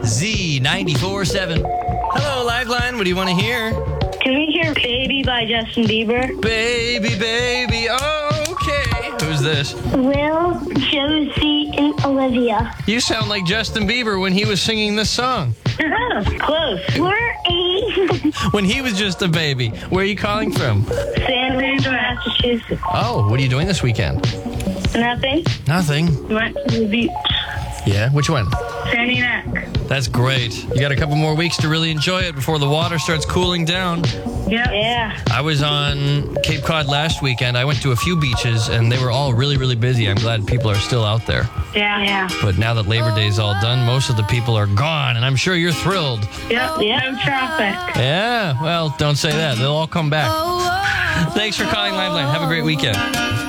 Z94.7. Hello, Lifeline. What do you want to hear? Can we hear Baby by Justin Bieber? Baby, baby, okay. Who's this? Will, Josie, and Olivia. You sound like Justin Bieber when he was singing this song. Close. We're 8. When he was just a baby. Where are you calling from? Sandwich, Massachusetts. Oh, what are you doing this weekend? Nothing. Nothing. Went to the beach. Yeah, which one? Sandy Neck. That's great. You got a couple more weeks to really enjoy it before the water starts cooling down. Yep. Yeah. I was on Cape Cod last weekend. I went to a few beaches, and they were all really, really busy. I'm glad people are still out there. Yeah. But now that Labor Day's all done, most of the people are gone, and I'm sure you're thrilled. Yep. No traffic. Yeah, well, don't say that. They'll all come back. Thanks for calling Lifeline. Have a great weekend.